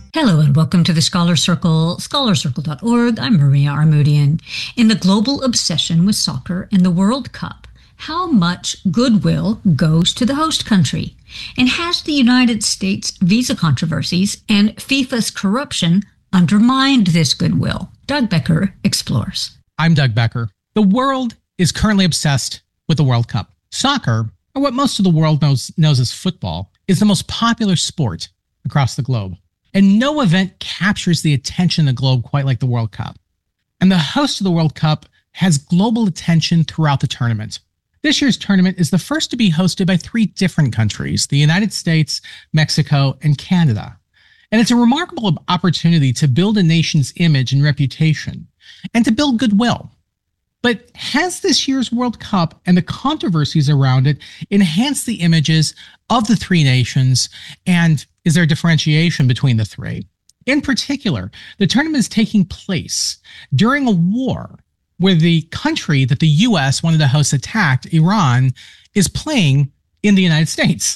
Hello and welcome to the Scholar Circle, scholarcircle.org. I'm Maria Armoudian. In the global obsession with soccer and the World Cup, how much goodwill goes to the host country? And has the United States visa controversies and FIFA's corruption undermined this goodwill? Doug Becker explores. I'm Doug Becker. The world is currently obsessed with the World Cup. Soccer, or what most of the world knows as football, is the most popular sport across the globe. And no event captures the attention of the globe quite like the World Cup. And the host of the World Cup has global attention throughout the tournament. This year's tournament is the first to be hosted by 3 different countries: the United States, Mexico, and Canada. And it's a remarkable opportunity to build a nation's image and reputation, and to build goodwill. But has this year's World Cup and the controversies around it enhanced the images of the 3 nations, and is there differentiation between the 3? In particular, the tournament is taking place during a war where the country that the U.S. wanted to host attacked, Iran, is playing in the United States.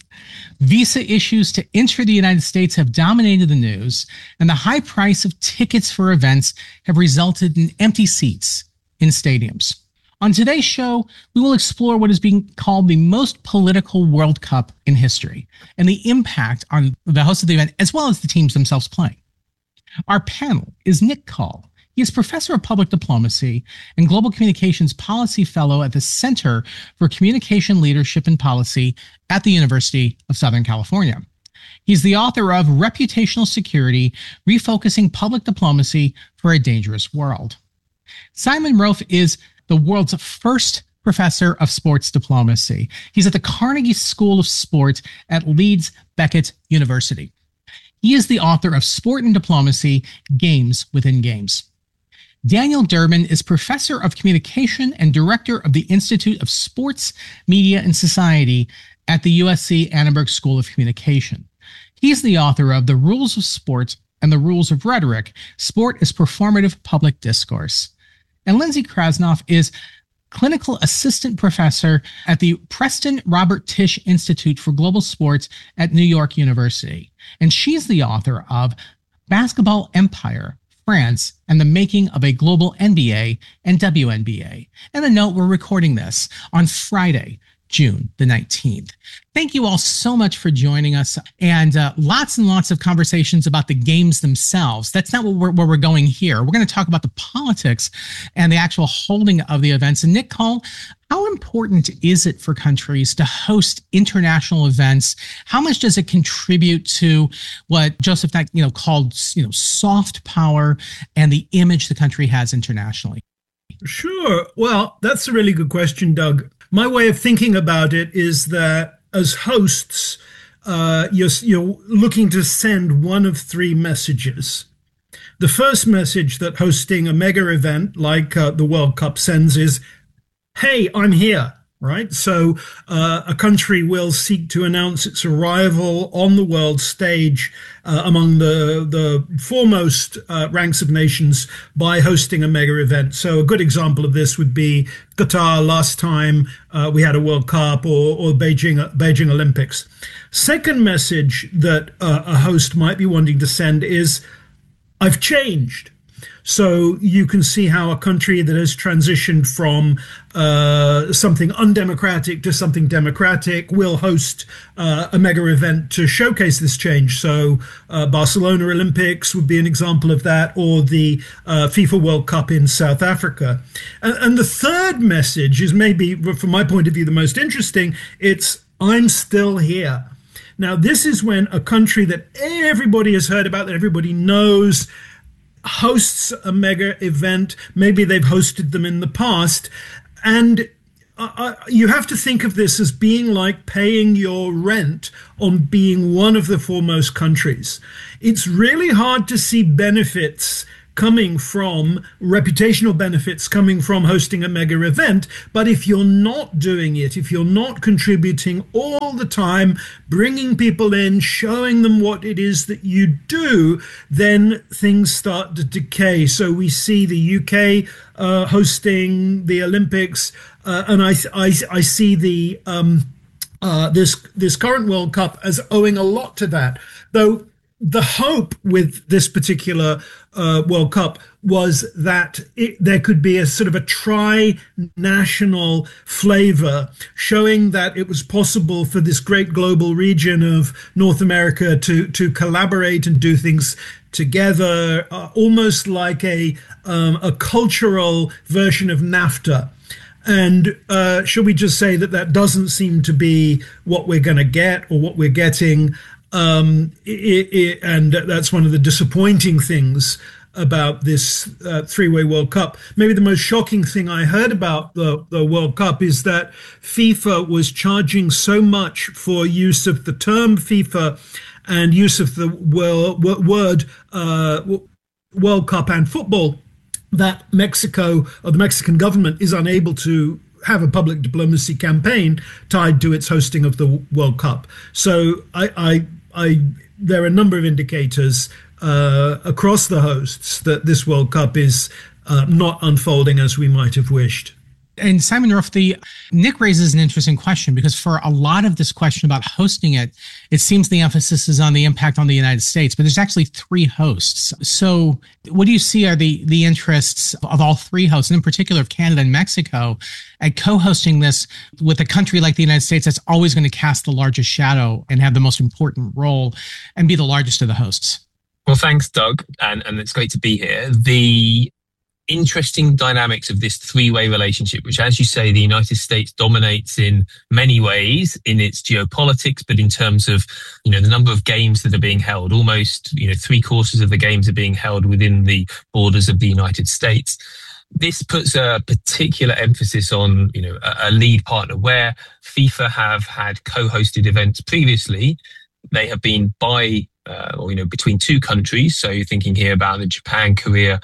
Visa issues to enter the United States have dominated the news, and the high price of tickets for events have resulted in empty seats in stadiums. On today's show, we will explore what is being called the most political World Cup in history and the impact on the host of the event, as well as the teams themselves playing. Our panel is Nick Cull. He is Professor of Public Diplomacy and Global Communications Policy Fellow at the Center for Communication Leadership and Policy at the University of Southern California. He's the author of Reputational Security: Refocusing Public Diplomacy for a Dangerous World. Simon Rofe is the world's first professor of sports diplomacy. He's at the Carnegie School of Sport at Leeds Beckett University. He is the author of Sport and Diplomacy: Games Within Games. Daniel Durbin is professor of communication and director of the Institute of Sports, Media, and Society at the USC Annenberg School of Communication. He's the author of The Rules of Sport and the Rules of Rhetoric: Sport as Performative Public Discourse. And Lindsay Krasnoff is clinical assistant professor at the Preston Robert Tisch Institute for Global Sports at New York University. And she's the author of Basketball Empire: France and the Making of a Global NBA and WNBA. And a note, we're recording this on Friday, June the 19th. Thank you all so much for joining us, and lots and lots of conversations about the games themselves. That's not where we're going here. We're going to talk about the politics and the actual holding of the events. And Nick Cull, how important is it for countries to host international events? How much does it contribute to what Joseph Nye, called, soft power and the image the country has internationally? Sure. Well, that's a really good question, Doug. My way of thinking about it is that as hosts, you're looking to send one of 3 messages. The first message that hosting a mega event like the World Cup sends is, hey, I'm here, right? So a country will seek to announce its arrival on the world stage among the foremost ranks of nations by hosting a mega event. So a good example of this would be Qatar last time we had a World Cup, or Beijing Olympics. Second message that a host might be wanting to send is, I've changed. So you can see how a country that has transitioned from something undemocratic to something democratic will host a mega event to showcase this change. So Barcelona Olympics would be an example of that, or the FIFA World Cup in South Africa. And the third message is maybe, from my point of view, the most interesting. It's, I'm still here. Now, this is when a country that everybody has heard about, that everybody knows, hosts a mega event. Maybe they've hosted them in the past. And you have to think of this as being like paying your rent on being one of the foremost countries. It's really hard to see benefits coming from, reputational benefits coming from hosting a mega event. But if you're not doing it, if you're not contributing all the time, bringing people in, showing them what it is that you do, then things start to decay. So we see the UK hosting the Olympics, and I see the this current World Cup as owing a lot to that. Though the hope with this particular World Cup was that there could be a sort of a tri-national flavor, showing that it was possible for this great global region of North America to collaborate and do things together, almost like a cultural version of NAFTA. And should we just say that that doesn't seem to be what we're going to get or what we're getting? And that's one of the disappointing things about this three-way World Cup. Maybe the most shocking thing I heard about the World Cup is that FIFA was charging so much for use of the term FIFA and use of the word World Cup and football, that Mexico, or the Mexican government, is unable to have a public diplomacy campaign tied to its hosting of the World Cup. So there are a number of indicators across the hosts that this World Cup is not unfolding as we might have wished. And Simon Rouf, Nick raises an interesting question, because for a lot of this question about hosting it, it seems the emphasis is on the impact on the United States, but there's actually three hosts. So what do you see are the interests of all three hosts, and in particular of Canada and Mexico, at co-hosting this with a country like the United States that's always going to cast the largest shadow and have the most important role and be the largest of the hosts? Well, thanks, Doug, and it's great to be here. The interesting dynamics of this three-way relationship, which, as you say, the United States dominates in many ways in its geopolitics, but in terms of, the number of games that are being held, almost, 3/4 of the games are being held within the borders of the United States. This puts a particular emphasis on, a lead partner where FIFA have had co-hosted events previously. They have been between two countries. So you're thinking here about the Japan-Korea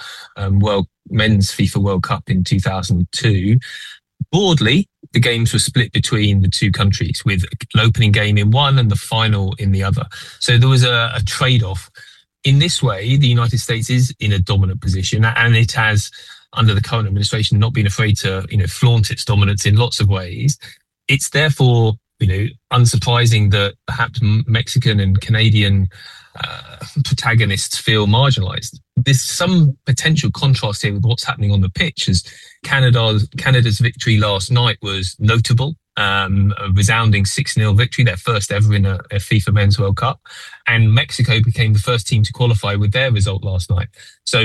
men's FIFA World Cup in 2002. Broadly, the games were split between the two countries, with an opening game in one and the final in the other. So there was a trade-off. In this way, the United States is in a dominant position, and it has, under the current administration, not been afraid to flaunt its dominance in lots of ways. It's therefore unsurprising that perhaps Mexican and Canadian protagonists feel marginalized. There's some potential contrast here with what's happening on the pitch, as Canada's victory last night was notable, a resounding 6-0 victory, their first ever in a FIFA Men's World Cup. And Mexico became the first team to qualify with their result last night. So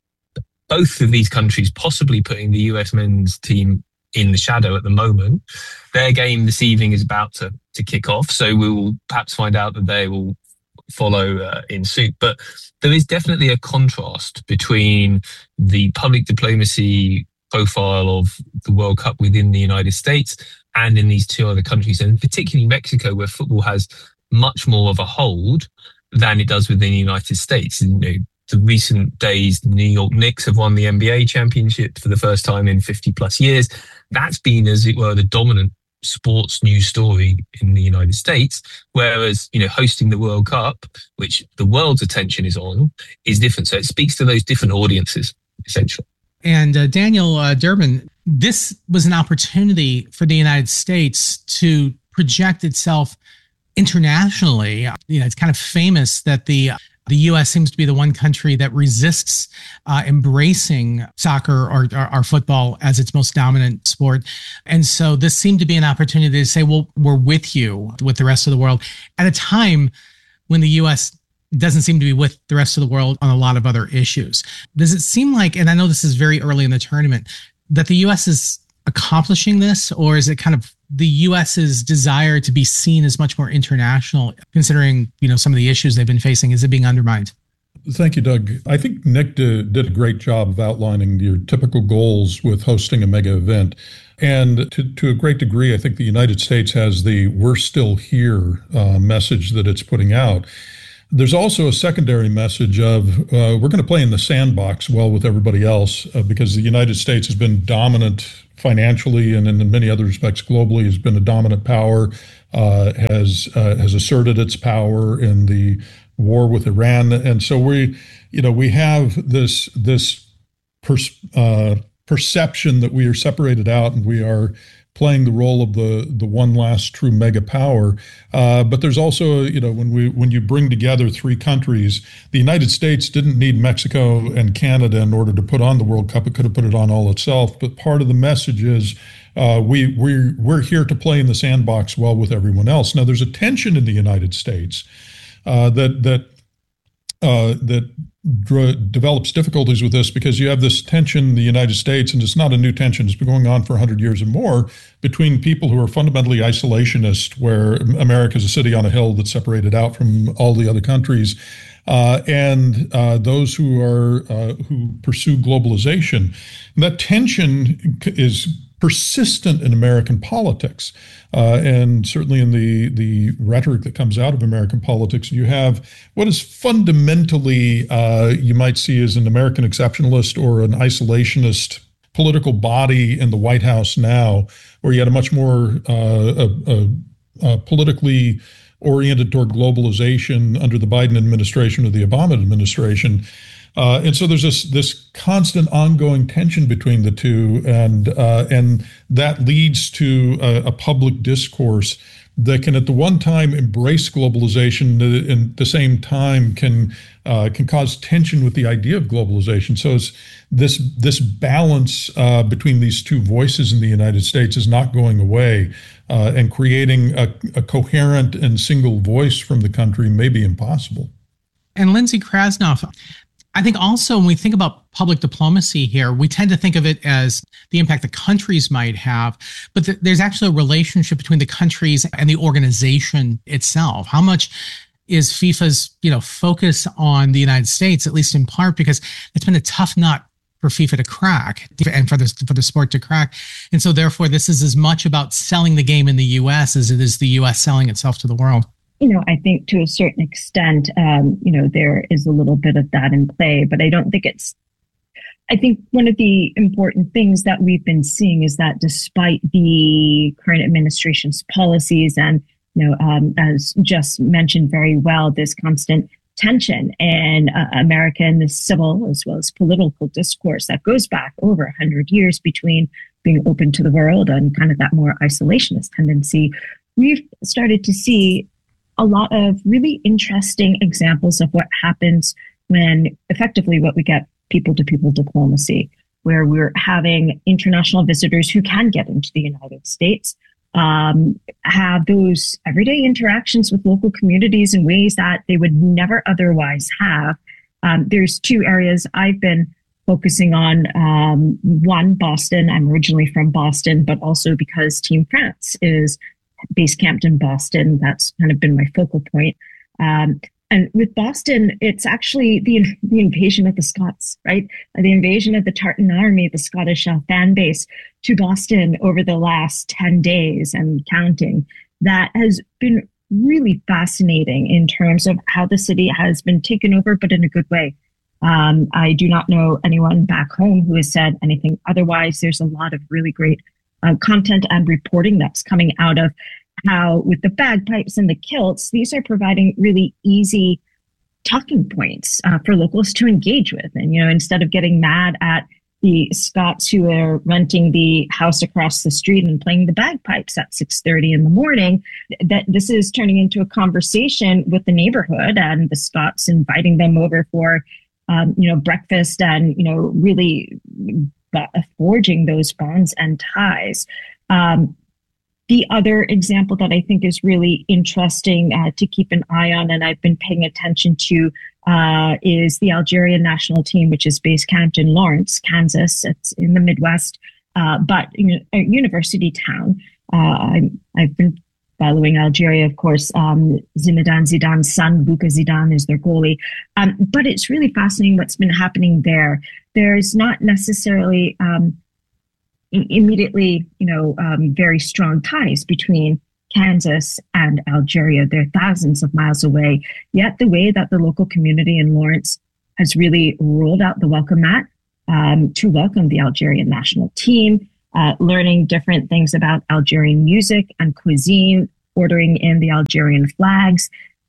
both of these countries possibly putting the US men's team in the shadow at the moment. Their game this evening is about to kick off, so we will perhaps find out that they will follow in suit. But there is definitely a contrast between the public diplomacy profile of the World Cup within the United States and in these two other countries, and particularly Mexico, where football has much more of a hold than it does within the United States. The recent days, the New York Knicks have won the NBA championship for the first time in 50 plus years. That's been, as it were, the dominant sports news story in the United States, whereas, hosting the World Cup, which the world's attention is on, is different. So it speaks to those different audiences, essentially. And Daniel Durbin, this was an opportunity for the United States to project itself internationally. It's kind of famous that the U.S. seems to be the one country that resists embracing soccer or football as its most dominant sport. And so this seemed to be an opportunity to say, well, we're with you, with the rest of the world, at a time when the U.S. doesn't seem to be with the rest of the world on a lot of other issues. Does it seem like, and I know this is very early in the tournament, that the U.S. is accomplishing this, or is it kind of the U.S.'s desire to be seen as much more international, considering, some of the issues they've been facing? Is it being undermined? Thank you, Doug. I think Nick did a great job of outlining your typical goals with hosting a mega event. And to a great degree, I think the United States has the "we're still here" message that it's putting out. There's also a secondary message of we're going to play in the sandbox well with everybody else, because the United States has been dominant financially and in many other respects globally, has been a dominant power, has asserted its power in the war with Iran. And so we have this perception that we are separated out and we are playing the role of the one last true mega power. But there's also, when you bring together three countries, the United States didn't need Mexico and Canada in order to put on the World Cup. It could have put it on all itself. But part of the message is we're here to play in the sandbox well with everyone else. Now, there's a tension in the United States that develops difficulties with this, because you have this tension in the United States, and it's not a new tension. It's been going on for 100 years or more, between people who are fundamentally isolationist, where America is a city on a hill that's separated out from all the other countries, and those who pursue globalization. And that tension is persistent in American politics, and certainly in the rhetoric that comes out of American politics. You have what is fundamentally, you might see as an American exceptionalist or an isolationist political body in the White House now, where you had a much more politically oriented toward globalization under the Biden administration or the Obama administration. And so there's this constant ongoing tension between the two, and that leads to a public discourse that can at the one time embrace globalization and at the same time can cause tension with the idea of globalization. So it's this balance between these two voices in the United States is not going away, and creating a coherent and single voice from the country may be impossible. And Lindsay Krasnoff, I think also when we think about public diplomacy here, we tend to think of it as the impact the countries might have, but there's actually a relationship between the countries and the organization itself. How much is FIFA's, focus on the United States, at least in part, because it's been a tough nut for FIFA to crack and for the sport to crack. And so therefore, this is as much about selling the game in the US as it is the US selling itself to the world. I think to a certain extent, there is a little bit of that in play, but I don't think I think one of the important things that we've been seeing is that despite the current administration's policies and, as just mentioned very well, this constant tension in American civil as well as political discourse that goes back over 100 years between being open to the world and kind of that more isolationist tendency, we've started to see a lot of really interesting examples of what happens when effectively what we get people-to-people diplomacy, where we're having international visitors who can get into the United States, have those everyday interactions with local communities in ways that they would never otherwise have. There's two areas I've been focusing on. One, Boston. I'm originally from Boston, but also because Team France is base camped in Boston. That's kind of been my focal point. And with Boston, it's actually the invasion of the Scots, right? The invasion of the Tartan Army, the Scottish fan base to Boston over the last 10 days and counting. That has been really fascinating in terms of how the city has been taken over, but in a good way. I do not know anyone back home who has said anything otherwise. There's a lot of really great content and reporting that's coming out of how with the bagpipes and the kilts, these are providing really easy talking points for locals to engage with. And, instead of getting mad at the Scots who are renting the house across the street and playing the bagpipes at 6:30 in the morning, that this is turning into a conversation with the neighborhood and the Scots inviting them over for, breakfast and, really forging those bonds and ties. The other example that I think is really interesting to keep an eye on, and I've been paying attention to, is the Algerian national team, which is based camped in Lawrence, Kansas. It's in the Midwest, but a university town. I've been following Algeria, of course. Zinedine Zidane's son, Bouka Zidane, is their goalie. But it's really fascinating what's been happening there. There's not necessarily immediately, very strong ties between Kansas and Algeria. They're thousands of miles away. Yet the way that the local community in Lawrence has really rolled out the welcome mat to welcome the Algerian national team, learning different things about Algerian music and cuisine, ordering in the Algerian flags,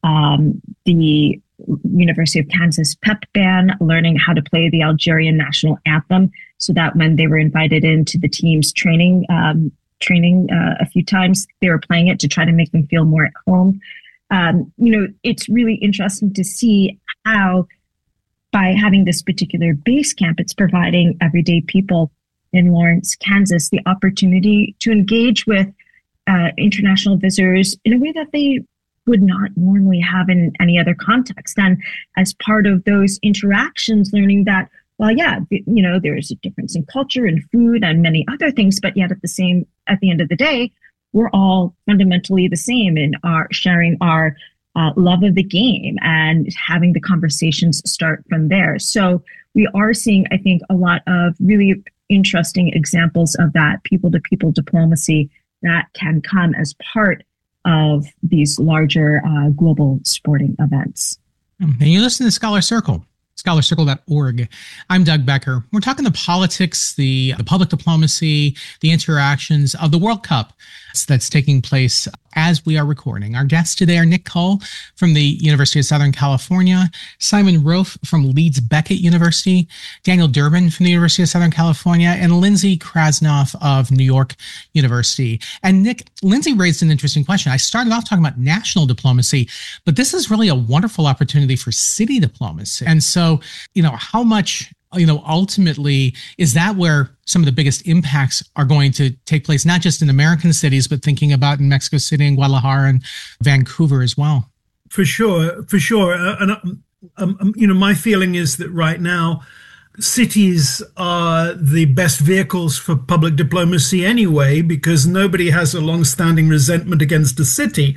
the University of Kansas pep band, learning how to play the Algerian national anthem, so that when they were invited into the team's training training a few times. They were playing it to try to make them feel more at home. It's really interesting to see how by having this particular base camp, it's providing everyday people in Lawrence, Kansas, the opportunity to engage with international visitors in a way that they would not normally have in any other context. And as part of those interactions, learning that, well, yeah, there's a difference in culture and food and many other things, but yet at the end of the day, we're all fundamentally the same in our sharing our love of the game and having the conversations start from there. So we are seeing, I think, a lot of really interesting examples of that people-to-people diplomacy that can come as part of these larger global sporting events. And you listen to Scholar Circle, scholarcircle.org. I'm Doug Becker. We're talking the politics, the public diplomacy, the interactions of the World Cup that's taking place as we are recording. Our guests today are Nick Cole from the University of Southern California, Simon Rofe from Leeds Beckett University, Daniel Durbin from the University of Southern California, and Lindsay Krasnoff of New York University. And Lindsay raised an interesting question. I started off talking about national diplomacy, but this is really a wonderful opportunity for city diplomacy. And so, how much ultimately, is that where some of the biggest impacts are going to take place, not just in American cities, but thinking about in Mexico City and Guadalajara and Vancouver as well? For sure. And my feeling is that right now, cities are the best vehicles for public diplomacy anyway, because nobody has a long-standing resentment against a city.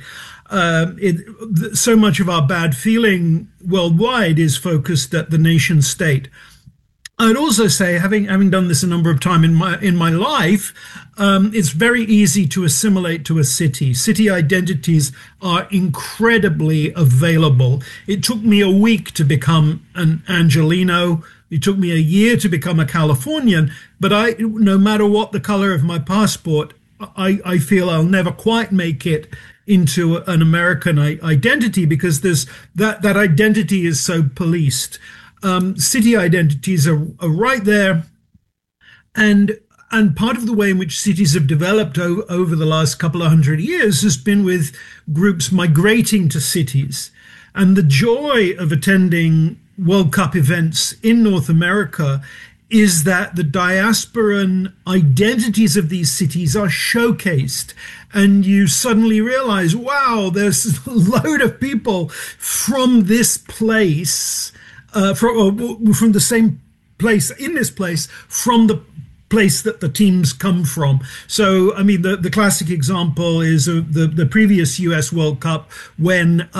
So much of our bad feeling worldwide is focused at the nation state. I'd also say, having done this a number of times in my life, it's very easy to assimilate to a city. City identities are incredibly available. It took me a week to become an Angelino. It took me a year to become a Californian. But no matter what the color of my passport, I feel I'll never quite make it into an American identity, because that identity is so policed. City identities are right there, and part of the way in which cities have developed over the last couple of hundred years has been with groups migrating to cities. And the joy of attending World Cup events in North America is that the diasporan identities of these cities are showcased, and you suddenly realize, wow, there's a load of people from this place, from the same place, in this place, from the place that the teams come from. So, the classic example is the previous US World Cup when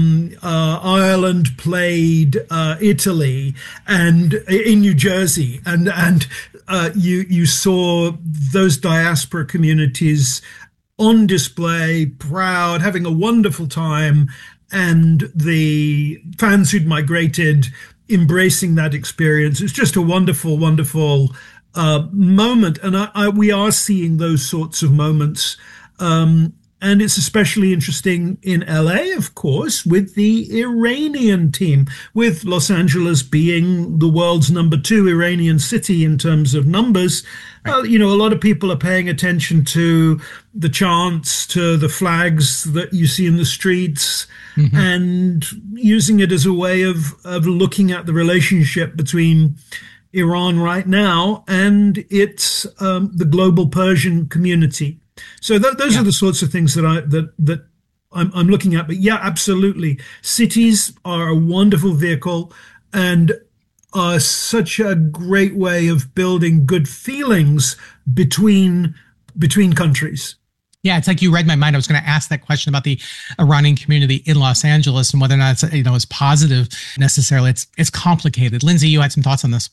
Ireland played Italy and in New Jersey, and you saw those diaspora communities on display, proud, having a wonderful time, and the fans who'd migrated embracing that experience. It's just a wonderful, wonderful moment. And we are seeing those sorts of moments. And it's especially interesting in LA, of course, with the Iranian team, with Los Angeles being the world's number 2 Iranian city in terms of numbers. Right. A lot of people are paying attention to the chants, to the flags that you see in the streets, mm-hmm. and using it as a way of looking at the relationship between Iran right now and its the global Persian community. So those are the sorts of things that I'm looking at. But yeah, absolutely, cities are a wonderful vehicle and are such a great way of building good feelings between countries. Yeah, it's like you read my mind. I was going to ask that question about the Iranian community in Los Angeles and whether or not it's positive necessarily. It's complicated. Lindsay, you had some thoughts on this.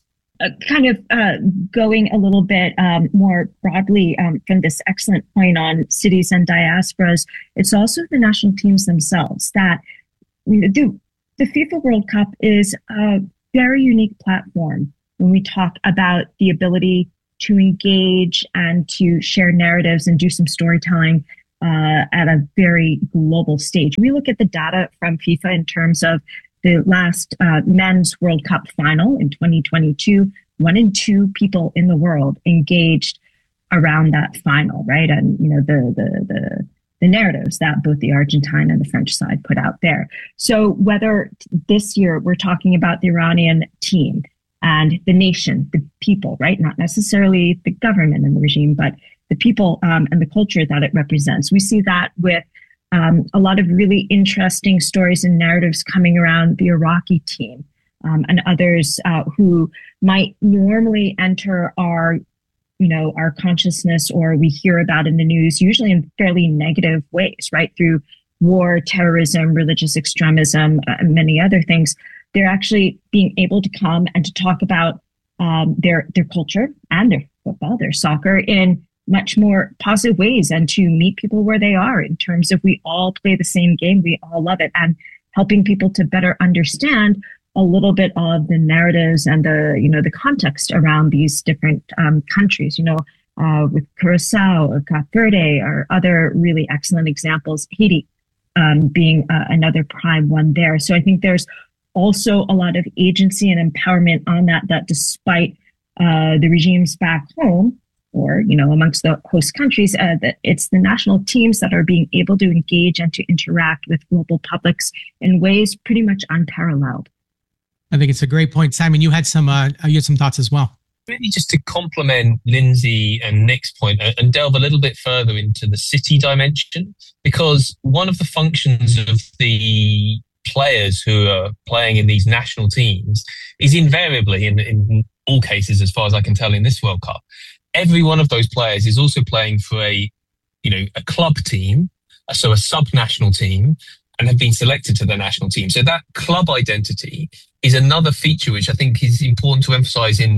Going a little bit more broadly from this excellent point on cities and diasporas, it's also the national teams themselves that the FIFA World Cup is a very unique platform when we talk about the ability to engage and to share narratives and do some storytelling at a very global stage. We look at the data from FIFA in terms of the last men's World Cup final in 2022, 1 in 2 people in the world engaged around that final, right? And, the narratives that both the Argentine and the French side put out there. So whether this year we're talking about the Iranian team and the nation, the people, right? Not necessarily the government and the regime, but the people and the culture that it represents. We see that with a lot of really interesting stories and narratives coming around the Iraqi team and others who might normally enter our consciousness, or we hear about in the news, usually in fairly negative ways, right? Through war, terrorism, religious extremism, and many other things. They're actually being able to come and to talk about their culture and their football, their soccer in much more positive ways, and to meet people where they are in terms of we all play the same game, we all love it, and helping people to better understand a little bit of the narratives and the context around these different countries, with Curacao or Cape Verde or other really excellent examples, Haiti being another prime one there. So I think there's also a lot of agency and empowerment on that despite the regimes back home or, amongst the host countries, that it's the national teams that are being able to engage and to interact with global publics in ways pretty much unparalleled. I think it's a great point. Simon, you had some thoughts as well. Really just to complement Lindsay and Nick's point and delve a little bit further into the city dimension, because one of the functions of the players who are playing in these national teams is invariably, in all cases, as far as I can tell in this World Cup, every one of those players is also playing for a club team, so a sub-national team, and have been selected to the national team. So that club identity is another feature which I think is important to emphasize in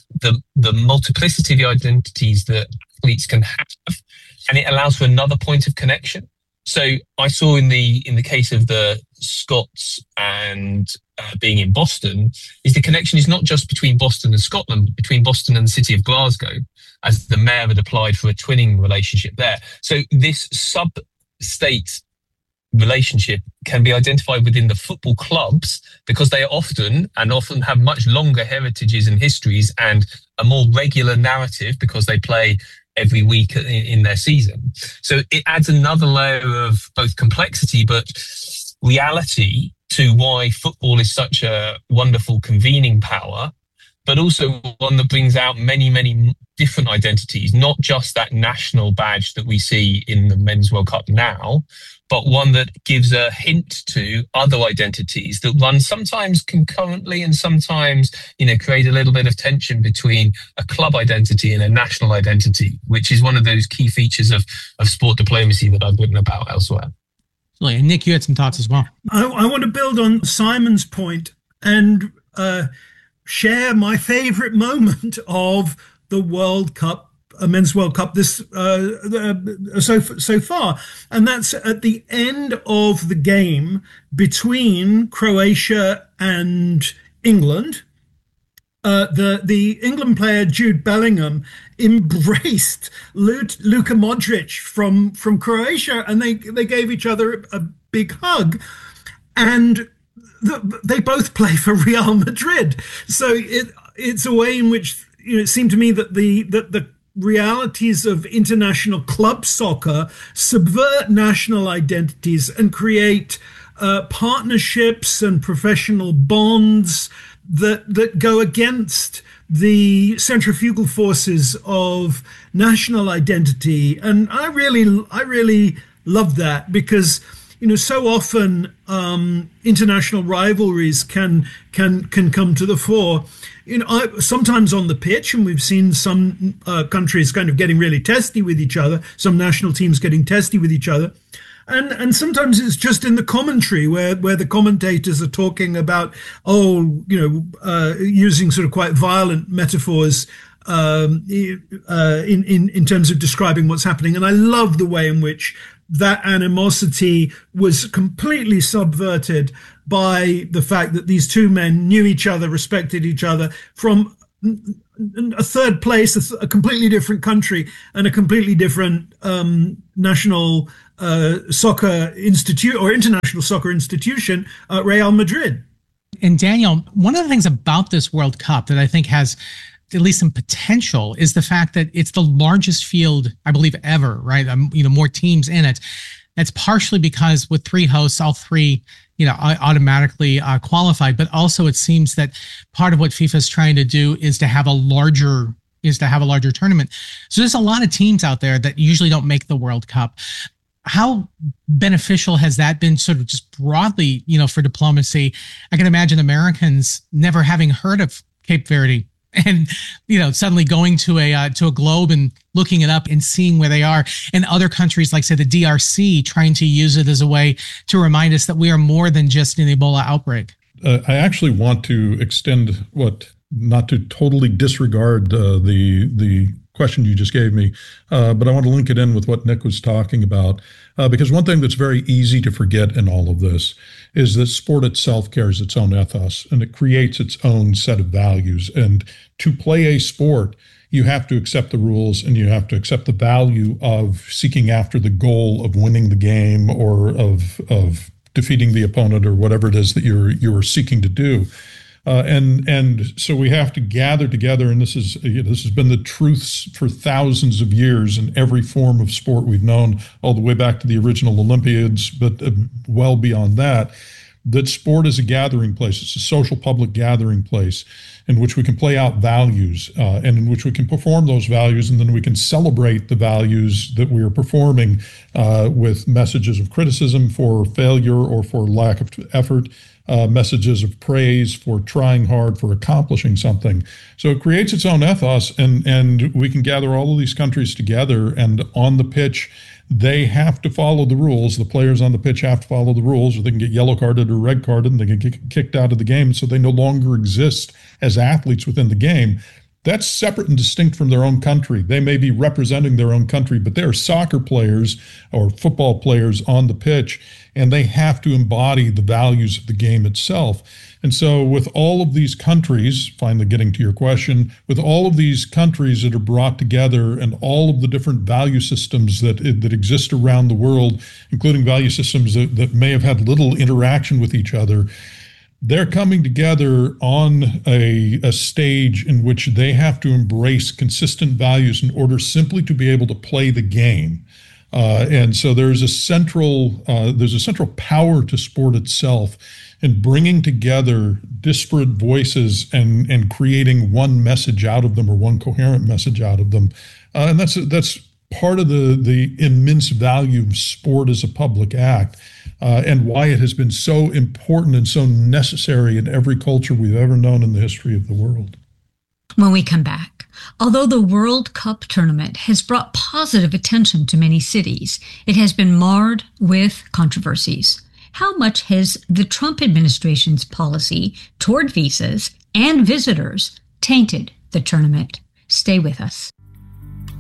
the multiplicity of the identities that athletes can have, and it allows for another point of connection. So I saw in the case of the Scots and being in Boston, is the connection is not just between Boston and Scotland, but between Boston and the city of Glasgow, as the mayor had applied for a twinning relationship there. So this sub-state relationship can be identified within the football clubs because they often have much longer heritages and histories and a more regular narrative because they play every week in their season. So it adds another layer of both complexity but reality to why football is such a wonderful convening power, but also one that brings out many, many different identities, not just that national badge that we see in the Men's World Cup now, but one that gives a hint to other identities that run sometimes concurrently and sometimes, create a little bit of tension between a club identity and a national identity, which is one of those key features of sport diplomacy that I've written about elsewhere. And Nick, you had some thoughts as well. I want to build on Simon's point and share my favorite moment of the World Cup, Men's World Cup this so far, and that's at the end of the game between Croatia and England. The England player Jude Bellingham embraced Luka Modric from Croatia, and they gave each other a big hug, and they both play for Real Madrid. So it's a way in which it seemed to me that the realities of international club soccer subvert national identities and create partnerships and professional bonds that go against the centrifugal forces of national identity. And I really love that because so often international rivalries can come to the fore. Sometimes on the pitch, and we've seen some countries kind of getting really testy with each other, some national teams getting testy with each other. And sometimes it's just in the commentary where the commentators are talking about, using sort of quite violent metaphors in terms of describing what's happening. And I love the way in which that animosity was completely subverted by the fact that these two men knew each other, respected each other from a third place, a completely different country and a completely different national soccer institute or international soccer institution, Real Madrid. And Daniel, one of the things about this World Cup that I think has at least some potential, is the fact that it's the largest field, I believe, ever, right? More teams in it. That's partially because with 3 hosts, all 3, automatically qualified. But also, it seems that part of what FIFA is trying to do is to have a larger tournament. So there's a lot of teams out there that usually don't make the World Cup. How beneficial has that been, sort of just broadly, for diplomacy? I can imagine Americans never having heard of Cape Verde, and suddenly going to a globe and looking it up and seeing where they are, and other countries like, say, the DRC trying to use it as a way to remind us that we are more than just an Ebola outbreak. I actually want to extend not to totally disregard the question you just gave me, but I want to link it in with what Nick was talking about, because one thing that's very easy to forget in all of this is that sport itself carries its own ethos, and it creates its own set of values. And to play a sport, you have to accept the rules, and you have to accept the value of seeking after the goal of winning the game, or of defeating the opponent, or whatever it is that you're seeking to do. And so we have to gather together, and this has been the truth for thousands of years in every form of sport we've known, all the way back to the original Olympiads, but well beyond that sport is a gathering place. It's a social public gathering place in which we can play out values, and in which we can perform those values, and then we can celebrate the values that we are performing with messages of criticism for failure or for lack of effort, messages of praise for trying hard, for accomplishing something. So it creates its own ethos, and we can gather all of these countries together, and on the pitch, they have to follow the rules. The players on the pitch have to follow the rules, or they can get yellow carded or red carded, and they can get kicked out of the game, so they no longer exist as athletes within the game. That's separate and distinct from their own country. They may be representing their own country, but they're soccer players or football players on the pitch, and they have to embody the values of the game itself. And so with all of these countries, finally getting to your question, with all of these countries that are brought together, and all of the different value systems that exist around the world, including value systems that may have had little interaction with each other, they're coming together on a stage in which they have to embrace consistent values in order simply to be able to play the game. And so there's a central power to sport itself in bringing together disparate voices and creating one message out of them, or one coherent message out of them. And that's part of the immense value of sport as a public act, and why it has been so important and so necessary in every culture we've ever known in the history of the world. When we come back, although the World Cup tournament has brought positive attention to many cities, it has been marred with controversies. How much has the Trump administration's policy toward visas and visitors tainted the tournament? Stay with us.